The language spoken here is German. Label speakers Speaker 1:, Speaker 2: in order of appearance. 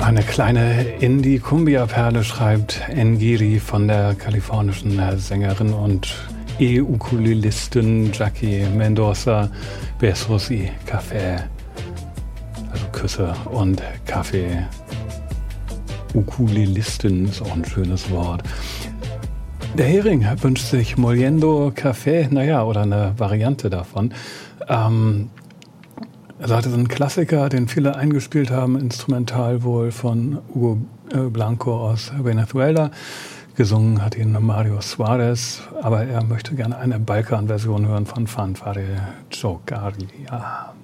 Speaker 1: eine kleine Indie-Cumbia-Perle, schreibt Ngiri von der kalifornischen Sängerin und Ukulelistin Jackie Mendoza. Besos y Café, also Küsse und Kaffee. Ukulelistin ist auch ein schönes Wort. Der Hering wünscht sich Moliendo Café, oder eine Variante davon. Also hatte so einen Klassiker, den viele eingespielt haben, instrumental wohl von Hugo Blanco aus Venezuela. Gesungen hat ihn Mario Suarez, aber er möchte gerne eine Balkan-Version hören von Fanfare Jogaria.